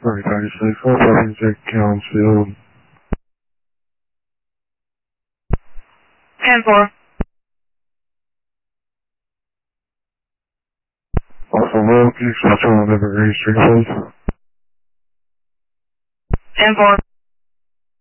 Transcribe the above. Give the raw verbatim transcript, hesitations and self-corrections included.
Sorry, thirty-six, four seven six, Council. ten four. Also, low, can you switch on the Evergreen Street, please? ten four.